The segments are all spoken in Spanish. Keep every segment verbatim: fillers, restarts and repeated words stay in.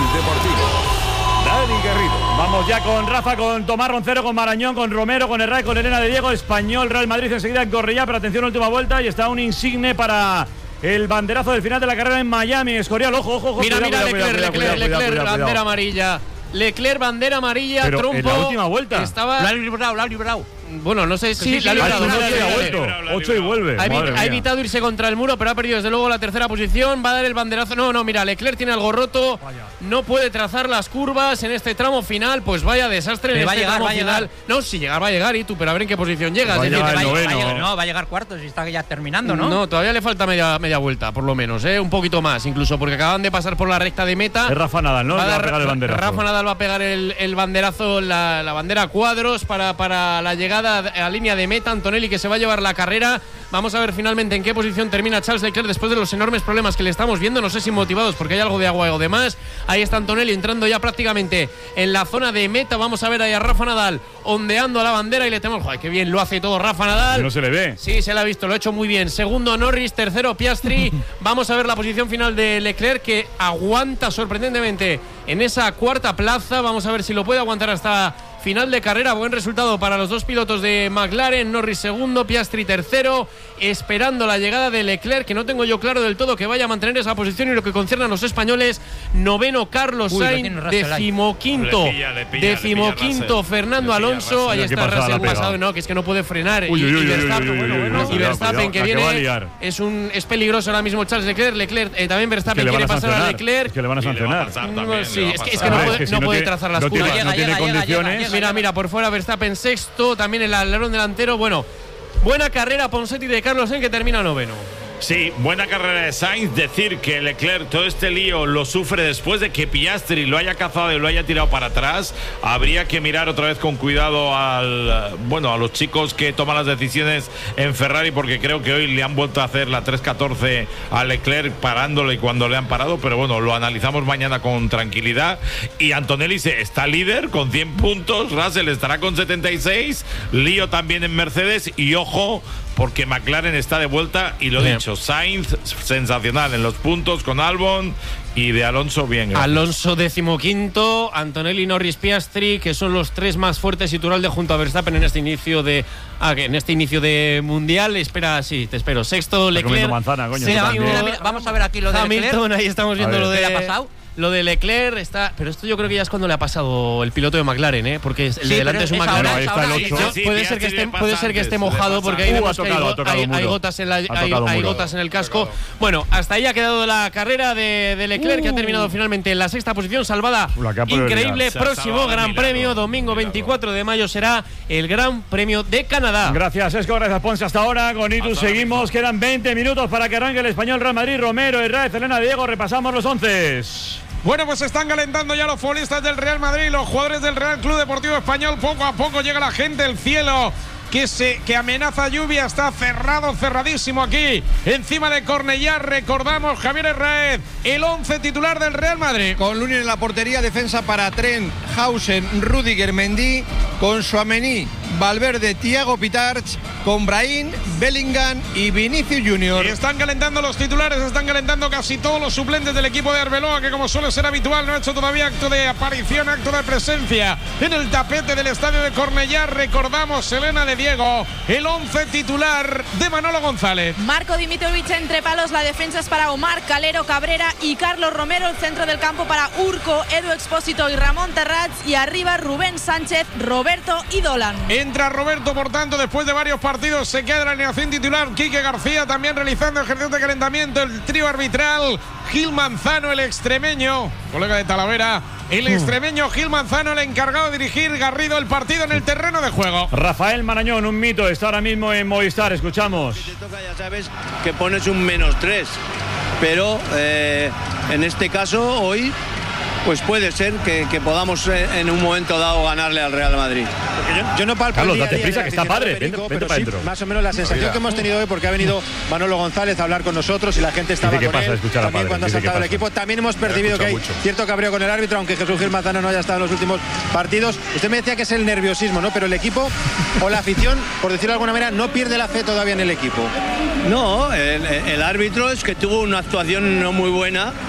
Deportivo. Dani Garrido. Vamos ya con Rafa, con Tomás Roncero, con Marañón, con Romero, con Herrera, con Elena de Diego. Español, Real Madrid enseguida en Cornellá, pero atención, última vuelta y está un insigne para el banderazo del final de la carrera en Miami. Escorial, ojo, ojo, ojo. Mira, cuidado, mira, cuidado, Leclerc, cuidado, Leclerc, cuidado, Leclerc, cuidado, cuidado, bandera cuidado. amarilla. Leclerc, bandera amarilla, Pero trompo. en la última vuelta. Estaba... Lo ha librado, lo ha librado. Bueno, no sé si Sí, sí, la ha sí, librado. Ah, la ha no, librado. ha vuelto. Ocho y vuelve. Ha, evi- Madre ha mía. evitado irse contra el muro, pero ha perdido desde luego la tercera posición. Va a dar el banderazo. No, no, mira, Leclerc tiene algo roto. No puede trazar las curvas en este tramo final. Pues vaya desastre en Pero va este a llegar, tramo va a final. llegar. No, si llegar va a llegar y tú, pero a ver en qué posición llegas. Va a Es decir, llegar Va a el llegar- va a noveno. llegar- no, va a llegar cuartos y está ya terminando, ¿no? No, todavía le falta media, media vuelta, por lo menos, ¿eh? Un poquito más, incluso, porque acaban de pasar por la recta de meta. Es Rafa Nadal, ¿no? Va a Le va a dar- pegar el banderazo. Rafa Nadal va a pegar el, el banderazo, la, la bandera a cuadros para, para la llegada a la línea de meta. Antonelli, que se va a llevar la carrera. Vamos a ver finalmente en qué posición termina Charles Leclerc después de los enormes problemas que le estamos viendo. No sé si motivados porque hay algo de agua o demás. Ahí está Antonelli entrando ya prácticamente en la zona de meta. Vamos a ver ahí a Rafa Nadal ondeando a la bandera y le tenemos. ¡Joder, qué bien lo hace todo Rafa Nadal! No se le ve. Sí, se le ha visto, lo ha hecho muy bien. Segundo Norris, tercero Piastri. Vamos a ver la posición final de Leclerc, que aguanta sorprendentemente en esa cuarta plaza. Vamos a ver si lo puede aguantar hasta final de carrera. Buen resultado para los dos pilotos de McLaren. Norris segundo, Piastri tercero, esperando la llegada de Leclerc, que no tengo yo claro del todo que vaya a mantener esa posición. Y lo que concierne a los españoles, noveno Carlos Uy, lo Sainz, tiene Russell ahí. decimoquinto, Le pilla, le pilla, decimoquinto le pilla Fernando Russell. Le pilla Alonso. Russell. Ahí Mira está qué pasada Russell le ha pasado, pegado. no, que es que no puede frenar. Uy, y, uy, y uy, uy, Verstappen, uy, uy, bueno, uy, bueno, uy, y cuidado, Verstappen cuidado, que la que va a viene liar. es un es peligroso ahora mismo Charles Leclerc. Leclerc eh, también Que Verstappen le van quiere a pasar a sancionar. Leclerc. Que le van a Y le va a sancionar. pasar No, también, sí, le va a es que, es pasar. que no Ah, puede, es que si no no puede tiene- trazar las no tiene- curvas. Llega, no tiene llega, llega, condiciones. llega, Mira, mira, por fuera Verstappen sexto, también el alerón delantero. Bueno, buena carrera Ponseti de Carlos Sainz, que termina noveno. Sí, buena carrera de Sainz. Decir que Leclerc todo este lío lo sufre después de que Piastri lo haya cazado y lo haya tirado para atrás. Habría que mirar otra vez con cuidado al bueno a los chicos que toman las decisiones en Ferrari, porque creo que hoy le han vuelto a hacer la tres catorce a Leclerc parándole cuando le han parado. Pero bueno, lo analizamos mañana con tranquilidad. Y Antonelli se está líder con cien puntos. Russell estará con setenta y seis. Lío también en Mercedes. Y ojo, porque McLaren está de vuelta. Y lo he Bien. dicho, Sainz sensacional en los puntos con Albon, y de Alonso bien. Gracias. Alonso decimoquinto, Antonelli, Norris, Piastri, que son los tres más fuertes y Turalde junto a Verstappen en este inicio de ah, que en este inicio de mundial. Espera, sí, te espero. Sexto Está comiendo Leclerc. manzana, coño. Mira, tú mira, también. mira, vamos a ver aquí lo de Leclerc. Hamilton, ahí estamos viendo A ver. lo de ¿Qué le ha pasado? Lo de Leclerc está, pero esto yo creo que ya es cuando le ha pasado el piloto de McLaren, ¿eh? Porque el Sí, de delante pero es un es McLaren. ahora, Ahí es está el ahora. ocho. Yo- Sí, puede sí, ser que sí, esté, le puede pasa ser que esté antes, le mojado pasa porque ahí antes. Uh, vemos ha que tocado, hay, ha tocado hay- muro. hay gotas en la Ha hay, tocado hay muro. gotas en el casco. Bueno, hasta ahí ha quedado la carrera de, de Leclerc, que ha terminado finalmente en la sexta posición, salvada. La que ha podido Increíble. liar. Se ha Próximo salvado de Gran milagro, Premio, domingo milagro. veinticuatro de mayo será el Gran Premio de Canadá. Gracias, Esco, gracias, Ponce. Hasta ahora con Itus Hasta ahora seguimos. mismo. Quedan veinte minutos para que arranque el español Real Madrid. Romero, Herrera, Elena de Diego. Repasamos los once. Bueno, pues están calentando ya los futbolistas del Real Madrid, los jugadores del Real Club Deportivo Español. Poco a poco llega la gente, el cielo que se que amenaza lluvia, está cerrado, cerradísimo aquí, encima de Cornellá. Recordamos, Javier Herrera, el once titular del Real Madrid. Con Lunin en la portería, defensa para Trent, Hausen, Rüdiger, Mendy, con Tchouaméni, Valverde, Thiago Pitarch, con Brahim, Bellingham y Vinicius Junior. Y están calentando los titulares, están calentando casi todos los suplentes del equipo de Arbeloa, que como suele ser habitual no ha hecho todavía acto de aparición, acto de presencia en el tapete del estadio de Cornellá. Recordamos, Elena de Diego, el once titular de Manolo González. Marco Dimitrovic entre palos, la defensa es para Omar, Calero, Cabrera y Carlos Romero, el centro del campo para Urco, Edu Expósito y Ramón Terrats, y arriba Rubén Sánchez, Roberto y Dolan. Entra Roberto, por tanto, después de varios partidos se queda en la alineación titular. Quique García también realizando ejercicios de calentamiento. El trío arbitral, Gil Manzano, el extremeño, colega de Talavera, el extremeño Gil Manzano, el encargado de dirigir, Garrido, el partido en el terreno de juego. Rafael Marañón, un mito, está ahora mismo en Movistar. Escuchamos. Si te toca, ya sabes que pones un menos tres, pero eh, en este caso hoy pues puede ser que, que podamos eh, en un momento dado ganarle al Real Madrid. Yo, yo no palpo Carlos, el día a date día prisa, del que está aficionado padre. Perico, Vente- vente pero para sí, adentro. más o menos la sensación que hemos tenido hoy, porque ha venido Manolo González a hablar con nosotros y la gente estaba Dice que con pasa, él. escucha a la También padre, cuando ha dice que saltado el pasa. equipo, también hemos percibido que hay mucho. cierto cabreo con el árbitro, aunque Jesús Gil Manzano no haya estado en los últimos partidos. Usted me decía que es el nerviosismo, ¿no? Pero el equipo o la afición, por decirlo de alguna manera, no pierde la fe todavía en el equipo. No, el, el árbitro es que tuvo una actuación no muy buena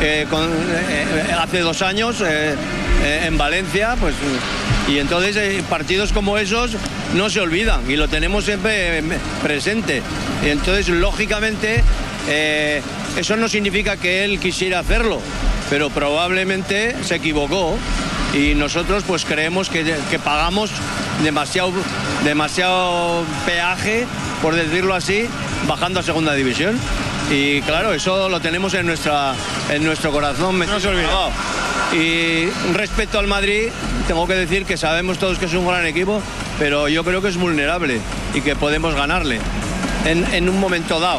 eh, con, eh, hace dos años eh, eh, en Valencia, pues, y entonces eh, partidos como esos no se olvidan y lo tenemos siempre eh, presente. Y entonces, lógicamente, eh, eso no significa que él quisiera hacerlo, pero probablemente se equivocó y nosotros pues creemos que, que pagamos demasiado, demasiado peaje, por decirlo así, bajando a segunda división. Y claro, eso lo tenemos en, nuestra, en nuestro corazón. No se olvida. Y respecto al Madrid, tengo que decir que sabemos todos que es un gran equipo, pero yo creo que es vulnerable y que podemos ganarle en, en un momento dado.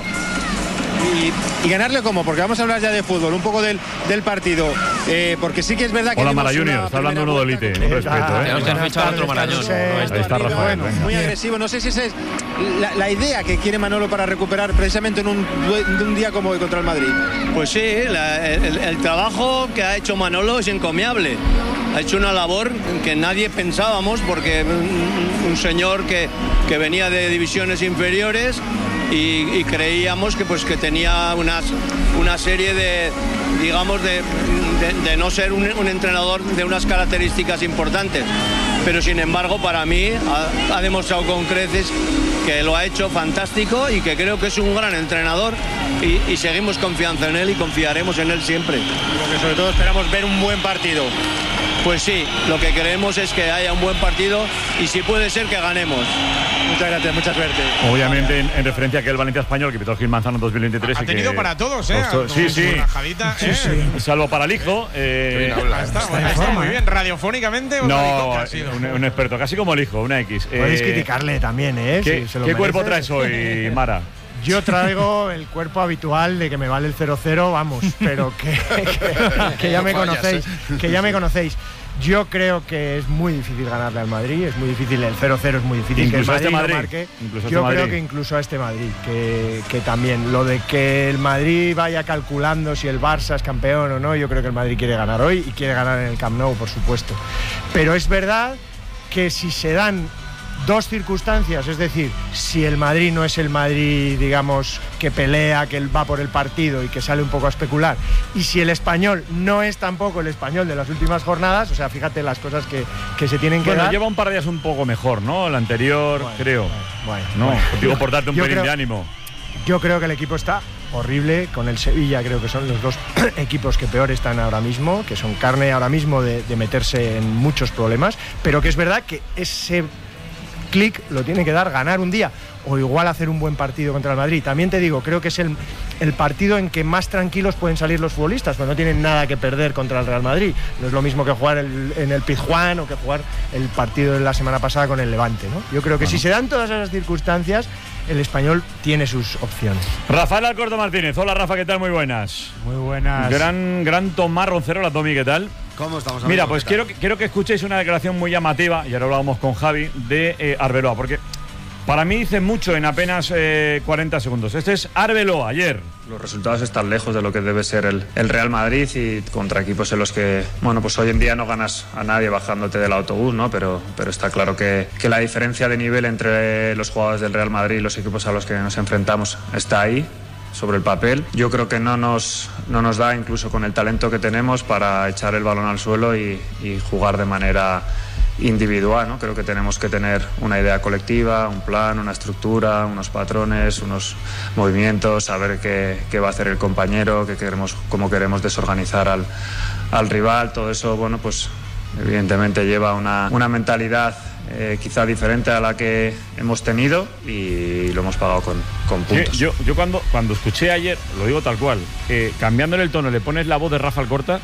Y, y ganarle cómo, porque vamos a hablar ya de fútbol, un poco del, del partido, eh, porque sí que es verdad que... Hola Mara Junior, está hablando uno de Elite, un respeto, ¿eh? Tenemos que haber fichado a otro Mara Junior. Ahí está Rafael. Bueno, muy agresivo, no sé si esa es la, la idea que quiere Manolo para recuperar precisamente en un, en un día como hoy contra el Madrid. Pues sí, la, el, el trabajo que ha hecho Manolo es encomiable. Ha hecho una labor que nadie pensábamos, porque un, un señor que, que venía de divisiones inferiores y, y creíamos que, pues, que tenía unas, una serie de, digamos, de, de, de no ser un, un entrenador de unas características importantes. Pero sin embargo, para mí ha, ha demostrado con creces que lo ha hecho fantástico y que creo que es un gran entrenador y, y seguimos confianza en él y confiaremos en él siempre. Porque sobre todo esperamos ver un buen partido. Pues sí, lo que queremos es que haya un buen partido y si puede ser que ganemos. Muchas gracias, mucha suerte. Obviamente en, en referencia a aquel Valencia Español que pitó el Gil Manzano en dos mil veintitrés. Ha y tenido que para todos, ¿eh? Costó, sí, sí. Rajadita, sí, ¿eh? sí. Salvo para el hijo. Eh, está, está, está, está muy bien. ¿Radiofónicamente o no, radiofónica un, un experto, casi como el hijo, una X. Podéis eh, criticarle también, ¿eh? ¿Qué, si se lo ¿qué cuerpo merece. traes hoy, Mara? Yo traigo el cuerpo habitual de que me vale el cero cero, vamos, pero que, que, que ya me conocéis, que ya me conocéis. Yo creo que es muy difícil ganarle al Madrid, es muy difícil, el cero cero es muy difícil incluso que el Madrid, a este Madrid lo marque. Incluso Yo este creo Madrid. que incluso a este Madrid, que, que también lo de que el Madrid vaya calculando si el Barça es campeón o no, yo creo que el Madrid quiere ganar hoy y quiere ganar en el Camp Nou, por supuesto. Pero es verdad que si se dan dos circunstancias, es decir, si el Madrid no es el Madrid, digamos, que pelea, que él va por el partido y que sale un poco a especular, y si el Español no es tampoco el Español de las últimas jornadas, o sea, fíjate las cosas que, que se tienen que bueno, dar. lleva un par de días un poco mejor, ¿no? El anterior, Bueno, creo. Bueno, no, bueno. digo por darte un Yo pelín creo- de ánimo. Yo creo que el equipo está horrible, con el Sevilla creo que son los dos equipos que peor están ahora mismo, que son carne ahora mismo de, de meterse en muchos problemas, pero que es verdad que ese clic lo tiene que dar ganar un día o igual hacer un buen partido contra el Madrid. También te digo, creo que es el, el partido en que más tranquilos pueden salir los futbolistas, cuando no tienen nada que perder contra el Real Madrid. No es lo mismo que jugar el, en el Pizjuán o que jugar el partido de la semana pasada con el Levante, ¿no? Yo creo que si se dan todas esas circunstancias, el Español tiene sus opciones. Rafael Alcorto Martínez. Hola Rafa, ¿qué tal? Muy buenas. Muy buenas. Gran, gran Tomás Roncero, Tomi, ¿qué tal? ¿Cómo estamos? Mira, amigos? pues ¿Qué quiero, tal? que- quiero que escuchéis una declaración muy llamativa, y ahora hablábamos con Javi, de eh, Arbeloa, porque para mí dice mucho en apenas eh, cuarenta segundos. Este es Arbeloa, ayer. Los resultados están lejos de lo que debe ser el, el Real Madrid y contra equipos en los que, bueno, pues hoy en día no ganas a nadie bajándote del autobús, ¿no? Pero, pero está claro que, que la diferencia de nivel entre los jugadores del Real Madrid y los equipos a los que nos enfrentamos está ahí, sobre el papel. Yo creo que no nos, no nos da, incluso con el talento que tenemos, para echar el balón al suelo y, y jugar de manera individual, ¿no? Creo que tenemos que tener una idea colectiva, un plan, una estructura, unos patrones, unos movimientos, saber qué, qué va a hacer el compañero, qué queremos, cómo queremos desorganizar al, al rival. Todo eso, bueno, pues evidentemente lleva una, una mentalidad eh, quizá diferente a la que hemos tenido y lo hemos pagado con, con Sí, puntos. yo yo cuando, cuando escuché ayer, lo digo tal cual, eh, cambiándole el tono, le pones la voz de Rafa Alcorta,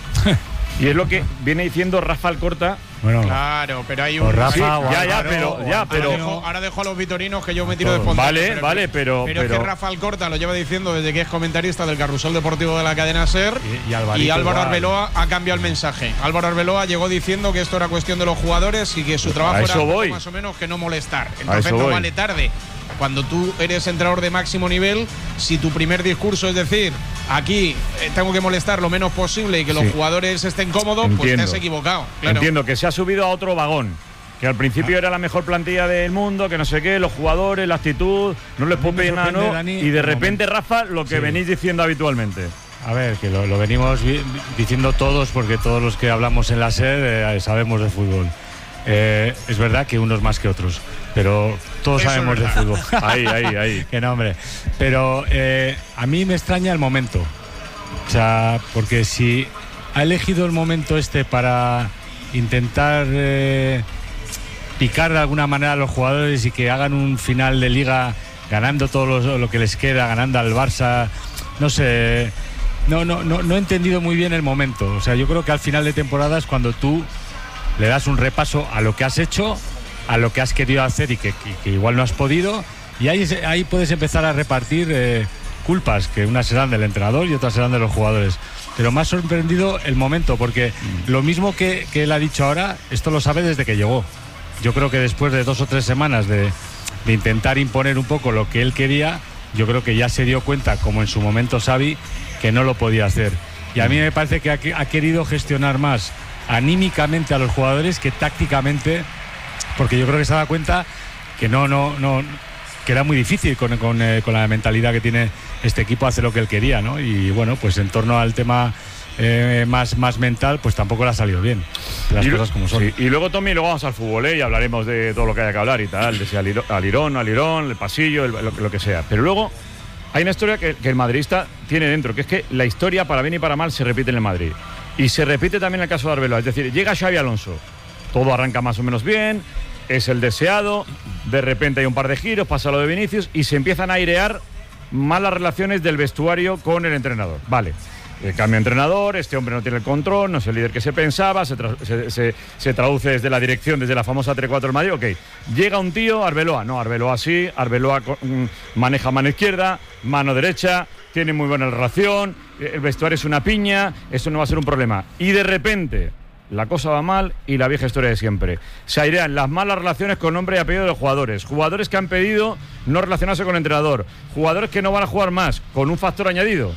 y es lo que viene diciendo Rafa Alcorta. Bueno, Claro, pero hay un. O Rafa, Sí, o ya, ya, Álvaro, pero, o ya, Álvaro. pero. Ahora dejo, ahora dejo a los vitorinos que yo me tiro de fondo. Vale, vale, pero- Pero, es pero- que Rafa Alcorta lo lleva diciendo desde que es comentarista del Carrusel Deportivo de la cadena SER. Y- y Alvarito Álvaro igual. Arbeloa ha cambiado el mensaje. Álvaro Arbeloa llegó diciendo que esto era cuestión de los jugadores y que su trabajo A era eso poco voy. más o menos que no molestar. Entonces eso no voy. vale tarde. Cuando tú eres entrenador de máximo nivel, si tu primer discurso es decir, aquí eh, tengo que molestar lo menos posible y que Sí. los jugadores estén cómodos, pues te Entiendo. has equivocado. Claro. Entiendo que se ha subido a otro vagón. Que al principio era la mejor plantilla del mundo, que no sé qué, los jugadores, la actitud, no les puedo pedir nada, sorprende, ¿no? Dani, Y de un repente, Rafa, lo que Sí. venís diciendo habitualmente. a ver, que lo, lo venimos vi- diciendo todos, porque todos los que hablamos en la SER eh, sabemos de fútbol. Eh, es verdad que unos más que otros, pero todos Eso sabemos es de verdad. fútbol. Ahí, ahí, ahí. Qué nombre. Pero eh, a mí me extraña el momento. O sea, porque si ha elegido el momento este para intentar eh, picar de alguna manera a los jugadores y que hagan un final de liga ganando todo lo, lo que les queda, ganando al Barça, no sé, no, no, no, no he entendido muy bien el momento. O sea, yo creo que al final de temporada es cuando tú le das un repaso a lo que has hecho, a lo que has querido hacer y que, que, que igual no has podido, y ahí, ahí puedes empezar a repartir eh, culpas, que unas serán del entrenador y otras serán de los jugadores. Pero me ha sorprendido el momento, porque lo mismo que, que él ha dicho ahora, esto lo sabe desde que llegó. Yo creo que después de dos o tres semanas de, de intentar imponer un poco lo que él quería, yo creo que ya se dio cuenta, como en su momento Xavi, que no lo podía hacer. Y a mí me parece que ha, ha querido gestionar más anímicamente a los jugadores que tácticamente, porque yo creo que se da cuenta que no, no, no, que era muy difícil con, con, eh, con la mentalidad que tiene este equipo hacer lo que él quería, ¿no? Y bueno, pues en torno al tema eh, más, más mental, pues tampoco le ha salido bien, las y, cosas como son. Sí, y luego, Tommy, luego vamos al fútbol, ¿eh? Y hablaremos de todo lo que haya que hablar y tal, de si al, al Irón, al Irón, el pasillo, el, lo, lo que sea. Pero luego hay una historia que, que el madridista tiene dentro, que es que la historia, para bien y para mal, se repite en el Madrid. Y se repite también en el caso de Arbeloa. Es decir, llega Xavi Alonso, todo arranca más o menos bien, es el deseado, de repente hay un par de giros, pasa lo de Vinicius y se empiezan a airear malas relaciones del vestuario con el entrenador. Vale, eh, cambia de entrenador, este hombre no tiene el control, no es el líder que se pensaba, se, tra- se, se, se traduce desde la dirección, desde la famosa tres cuatro del Madrid, ok. Llega un tío, Arbeloa, no, Arbeloa sí, Arbeloa mm, maneja mano izquierda, mano derecha, tiene muy buena relación, el vestuario es una piña, eso no va a ser un problema. Y de repente la cosa va mal y la vieja historia de siempre. Se airean las malas relaciones con nombre y apellido de los jugadores. Jugadores que han pedido no relacionarse con el entrenador. Jugadores que no van a jugar más, con un factor añadido.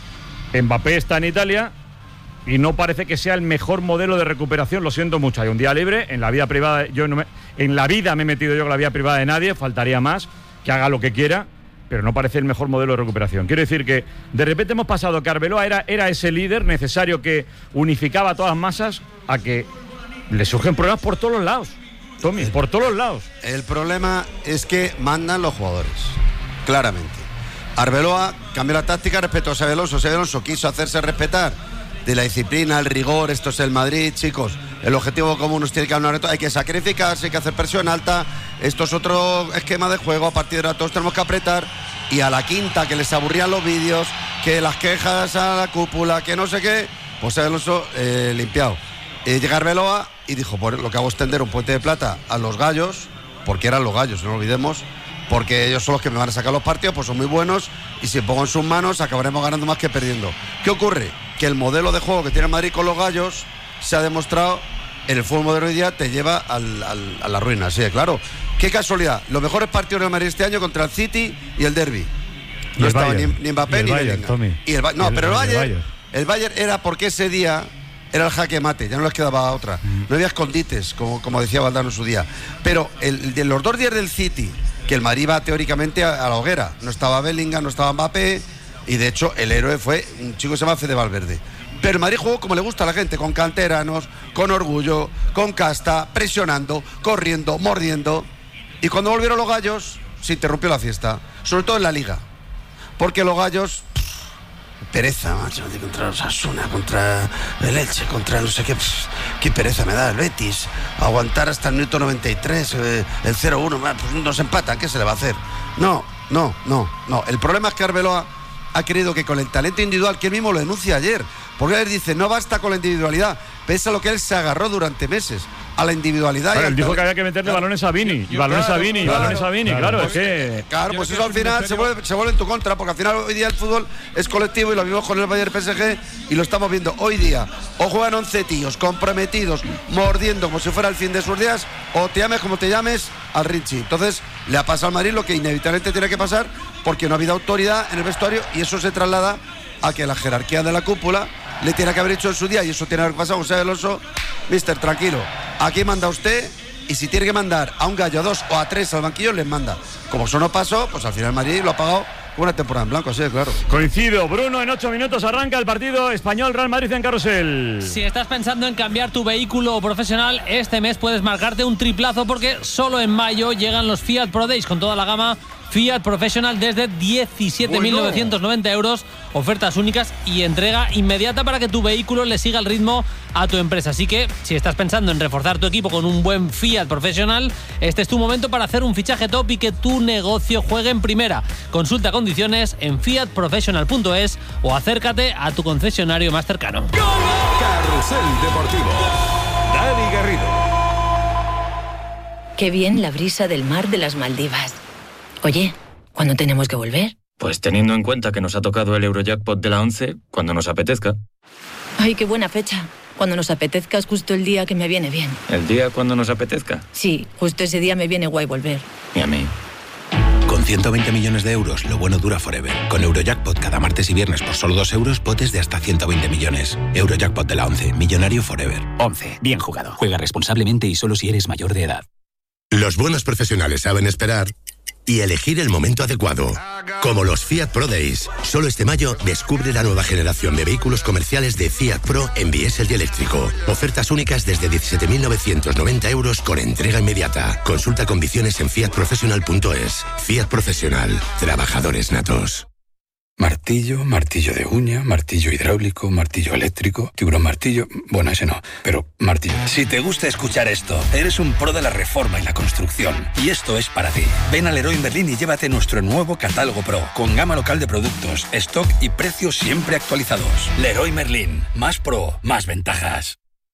Mbappé está en Italia y no parece que sea el mejor modelo de recuperación. Lo siento mucho. Hay un día libre. En la vida privada, yo no me, en la vida me he metido yo con la vida privada de nadie. Faltaría más, que haga lo que quiera, pero no parece el mejor modelo de recuperación. Quiero decir que de repente hemos pasado que Arbeloa era, era ese líder necesario que unificaba a todas las masas, a que le surgen problemas por todos los lados. Tommy, por todos los lados. El problema es que mandan los jugadores, claramente. Arbeloa cambió la táctica respecto a Xabi Alonso. Xabi Alonso quiso hacerse respetar de la disciplina, el rigor. Esto es el Madrid, chicos. El objetivo común nos tiene que dar una reto. Hay que sacrificarse, hay que hacer presión alta. Esto es otro esquema de juego. A partir de ahora todos tenemos que apretar. Y a la quinta, que les aburrían los vídeos, que las quejas a la cúpula, que no sé qué, pues Xabi Alonso eh, limpiado. Eh, llega Arbeloa y dijo, pues lo que hago es tender un puente de plata a los gallos, porque eran los gallos, no lo olvidemos, porque ellos son los que me van a sacar los partidos, pues son muy buenos, y si pongo en sus manos acabaremos ganando más que perdiendo. ¿Qué ocurre? Que el modelo de juego que tiene el Madrid con los gallos se ha demostrado en el fútbol moderno hoy día, te lleva al, al, a la ruina, sí, claro. Qué casualidad, los mejores partidos del Madrid este año contra el City y el Derby. No estaba ni, ni Mbappé ni Bellingham. Y el, no, el, pero el Bayern, el Bayern, el Bayern era porque ese día era el jaque mate, ya no les quedaba otra. No había escondites, como, como decía Valdano en su día. Pero el, de los dos días del City, que el Madrid iba teóricamente a, a la hoguera, no estaba Bellingham, no estaba Mbappé, y de hecho el héroe fue un chico que se llama Fede Valverde. Pero el Madrid jugó como le gusta a la gente, con canteranos, con orgullo, con casta, presionando, corriendo, mordiendo. Y cuando volvieron los gallos, se interrumpió la fiesta, sobre todo en la Liga. Porque los gallos, pff, pereza, macho, contra los Osasuna, contra el Elche, contra no sé qué, pff, qué pereza me da el Betis. Aguantar hasta el minuto noventa y tres, eh, el cero uno, pues nos empatan, ¿qué se le va a hacer? No, no, no, no. El problema es que Arbeloa ha querido que con el talento individual, que él mismo lo denuncia ayer, porque él dice, no basta con la individualidad, pese a lo que él se agarró durante meses, a la individualidad. Claro, y él dijo que había que meterle claro. balones a Vini, y balones claro, a Vini, claro, balones a Vini, claro, claro pues, es que... Claro, pues eso al final se vuelve, se vuelve en tu contra, porque al final hoy día el fútbol es colectivo y lo vimos con el Bayern P S G y lo estamos viendo hoy día. O juegan once tíos comprometidos, mordiendo como si fuera el fin de sus días, o te llames como te llames al Richie. Entonces le ha pasado al Madrid lo que inevitablemente tiene que pasar, porque no ha habido autoridad en el vestuario y eso se traslada a que la jerarquía de la cúpula le tiene que haber hecho en su día, y eso tiene que haber pasado con Xabi Alonso. Mister, tranquilo, aquí manda usted, y si tiene que mandar a un gallo, a dos o a tres al banquillo, les manda. Como eso no pasó, pues al final Madrid lo ha pagado Una temporada en blanco, sí, claro. Coincido, Bruno, en ocho minutos arranca el partido Español-Real Madrid en Carrusel. Si estás pensando en cambiar tu vehículo profesional, este mes puedes marcarte un triplazo porque solo en mayo llegan los Fiat Pro Days con toda la gama Fiat Professional desde diecisiete mil novecientos noventa euros, ofertas únicas y entrega inmediata para que tu vehículo le siga el ritmo a tu empresa. Así que si estás pensando en reforzar tu equipo con un buen Fiat Professional, este es tu momento para hacer un fichaje top y que tu negocio juegue en primera. Consulta condiciones en fiat professional punto es o acércate a tu concesionario más cercano. Carrusel Deportivo. Dani Garrido. Qué bien la brisa del mar de las Maldivas. Oye, ¿cuándo tenemos que volver? Pues teniendo en cuenta que nos ha tocado el Eurojackpot de la once, cuando nos apetezca. Ay, qué buena fecha. Cuando nos apetezca es justo el día que me viene bien. ¿El día cuando nos apetezca? Sí, justo ese día me viene guay volver. Y a mí. Con ciento veinte millones de euros, lo bueno dura forever. Con Eurojackpot cada martes y viernes por solo dos euros, potes de hasta ciento veinte millones. Eurojackpot de la once, millonario forever. once. Bien jugado. Juega responsablemente y solo si eres mayor de edad. Los buenos profesionales saben esperar y elegir el momento adecuado. Como los Fiat Pro Days. Solo este mayo descubre la nueva generación de vehículos comerciales de Fiat Pro en diésel y eléctrico. Ofertas únicas desde diecisiete mil novecientos noventa euros con entrega inmediata. Consulta condiciones en fiat professional punto es. Fiat Profesional. Trabajadores natos. Martillo, martillo de uña, martillo hidráulico, martillo eléctrico, tiburón martillo... Bueno, ese no, pero martillo. Si te gusta escuchar esto, eres un pro de la reforma y la construcción. Y esto es para ti. Ven a Leroy Merlin y llévate nuestro nuevo catálogo Pro, con gama local de productos, stock y precios siempre actualizados. Leroy Merlin. Más pro, más ventajas.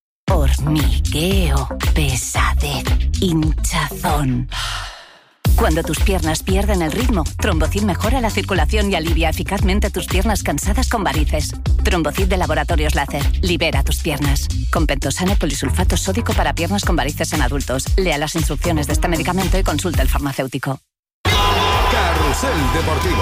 Hormigueo, pesadez, hinchazón. Cuando tus piernas pierden el ritmo, Trombocid mejora la circulación y alivia eficazmente tus piernas cansadas con varices. Trombocid de Laboratorios Láser. Libera tus piernas. Con pentosane polisulfato sódico para piernas con varices en adultos. Lea las instrucciones de este medicamento y consulte al farmacéutico. Carrusel Deportivo.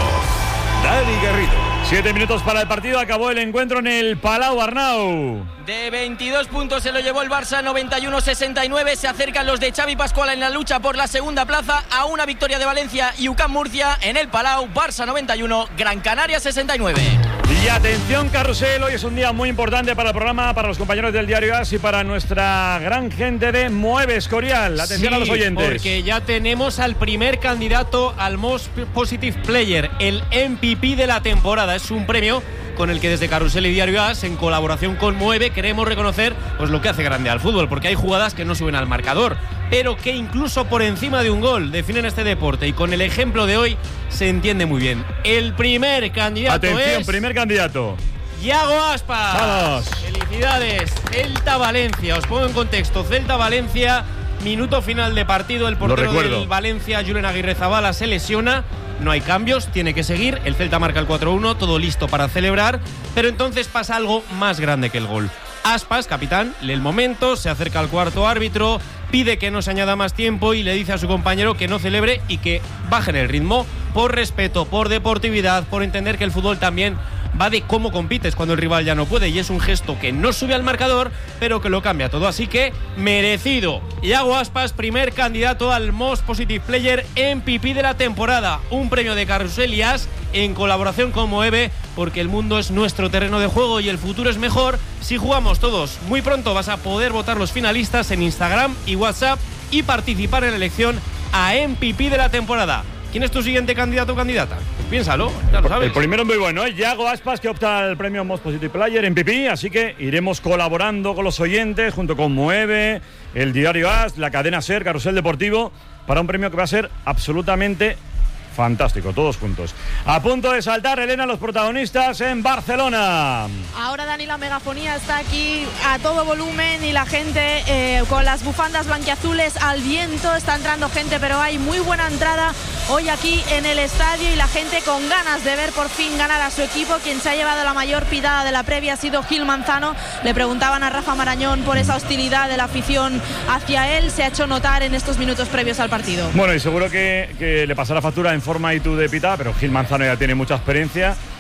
Dani Garrido. Siete minutos para el partido. Acabó el encuentro en el Palau Arnau. De veintidós puntos se lo llevó el Barça, noventa y uno sesenta y nueve. Se acercan los de Xavi Pascual en la lucha por la segunda plaza a una victoria de Valencia y U C A M Murcia en el Palau. Barça noventa y uno, Gran Canaria sesenta y nueve. Y atención, Carrusel, hoy es un día muy importante para el programa, para los compañeros del Diario As y para nuestra gran gente de Mueve Escorial. Atención sí, a los oyentes. Porque ya tenemos al primer candidato al Most Positive Player, el M V P de la temporada. Es un premio con el que desde Carrusel y Diario As, en colaboración con Mueve, queremos reconocer pues lo que hace grande al fútbol, porque hay jugadas que no suben al marcador, pero que incluso por encima de un gol definen este deporte, y con el ejemplo de hoy se entiende muy bien. El primer candidato Atención, es... primer candidato. Yago Aspas. Vamos. Felicidades. Celta Valencia. Os pongo en contexto. Celta Valencia, minuto final de partido. El portero del Valencia, Julen Aguirrezabala, se lesiona. No hay cambios, tiene que seguir. El Celta marca el cuatro uno, todo listo para celebrar. Pero entonces pasa algo más grande que el gol. Aspas, capitán, lee el momento, se acerca al cuarto árbitro, pide que no se añada más tiempo y le dice a su compañero que no celebre y que bajen el ritmo por respeto, por deportividad, por entender que el fútbol también va de cómo compites cuando el rival ya no puede, y es un gesto que no sube al marcador, pero que lo cambia todo. Así que merecido. Yago Aspas, primer candidato al Most Positive Player M V P de la temporada. Un premio de Carrusel y As en colaboración con Moeve, porque el mundo es nuestro terreno de juego y el futuro es mejor si jugamos todos. Muy pronto vas a poder votar los finalistas en Instagram y WhatsApp y participar en la elección a M V P de la temporada. ¿Quién es tu siguiente candidato o candidata? Pues piénsalo, ya lo sabes. El primero muy bueno, ¿eh? Yago Aspas, que opta al premio Most Positive Player M V P, así que iremos colaborando con los oyentes, junto con Mueve, el Diario As, la cadena SER, Carrusel Deportivo, para un premio que va a ser absolutamente fantástico, todos juntos. A punto de saltar, Elena, los protagonistas en Barcelona. Ahora, Dani, la megafonía está aquí a todo volumen y la gente eh, con las bufandas blanquiazules al viento. Está entrando gente, pero hay muy buena entrada hoy aquí en el estadio y la gente con ganas de ver por fin ganar a su equipo. Quien se ha llevado la mayor pidada de la previa ha sido Gil Manzano. Le preguntaban a Rafa Marañón por esa hostilidad de la afición hacia él. Se ha hecho notar en estos minutos previos al partido. Bueno, y seguro que, que le pasará factura en forma y tú de pita, pero Gil Manzano ya tiene mucha experiencia.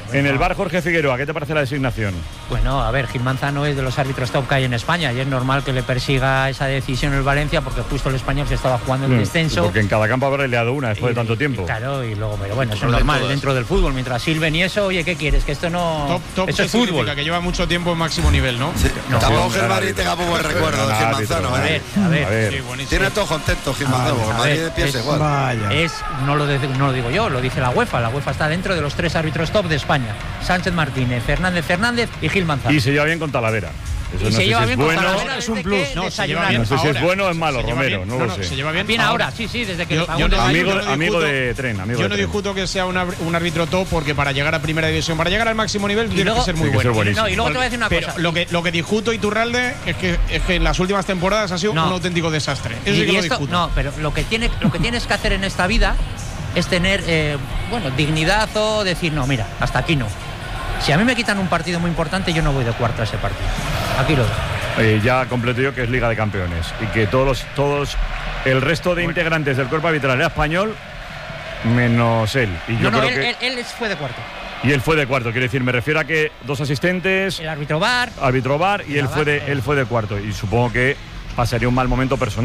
En el bar, Jorge Figueroa, ¿qué te parece la designación? Bueno, a ver, Gil Manzano es de los árbitros top que hay en España y es normal que le persiga esa decisión el Valencia porque justo el Español se estaba jugando el descenso. Porque en cada campo habrá leado una después y, de tanto tiempo. Y claro, y luego, pero bueno, eso es normal dentro del fútbol. Mientras silben y eso, oye, ¿qué quieres? Que esto no. Top, top eso es fútbol. Que lleva mucho tiempo en máximo nivel, ¿no? Sí. No, Tampoco sí, que el Madrid tenga muy buen recuerdo de Gil Manzano. A ver, a ver. A ver. Sí, tiene todos contentos Gil Manzano. El Madrid de pie es igual. Vaya. Es, no, lo de, no lo digo yo, lo dice la UEFA. La UEFA está dentro de los tres árbitros top de España: Sánchez Martínez, Fernández Fernández y Gil Manzano. Y se lleva bien con Talavera. Eso y no se sé lleva si bien es con bueno. Talavera, es un plus. No, se lleva bien no sé si ahora. es bueno o es malo, Se lleva Romero, bien. no, No, lo no, sé. se lleva bien, Bien ahora. ahora, sí, sí, desde que Yo- le pagó yo el no- Madrid. Amigo, yo no amigo discuto- de tren, amigo Yo de no tren. discuto que sea una- un árbitro top porque para llegar a primera división, para llegar al máximo nivel, tiene luego- que ser muy Tiene que ser bueno. buenísimo. No, y luego te voy a decir una Pero cosa. lo que, lo que discuto Iturralde es que, es que en las últimas temporadas ha sido No. un auténtico desastre. Eso Y- sí que y lo esto- discuto. no, pero lo que, tiene, lo que tienes que hacer en esta vida es tener, eh, bueno, dignidad o decir, no, mira, hasta aquí no. Si a mí me quitan un partido muy importante, yo no voy de cuarto a ese partido. Aquí lo dejo. Eh, ya completo yo que es Liga de Campeones y que todos los, todos el resto de integrantes del cuerpo arbitral era español menos él. Y yo No, no, creo él, que él- él es- fue de cuarto. y él fue de cuarto, quiero decir, me refiero a que dos asistentes, El árbitro V A R. árbitro V A R y él fue de él fue de cuarto y supongo que pasaría un mal momento personal.